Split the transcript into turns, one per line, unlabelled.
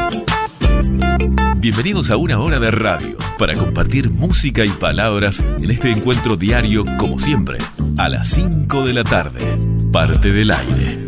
Bienvenidos a una hora de radio para compartir música y palabras en este encuentro diario, como siempre, a las 5 de la tarde. Parte del aire.